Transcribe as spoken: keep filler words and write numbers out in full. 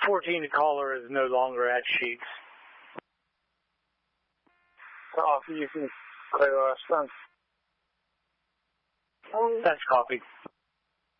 fourteen caller is no longer at Sheets. Copy, you can clear us then. That's copy.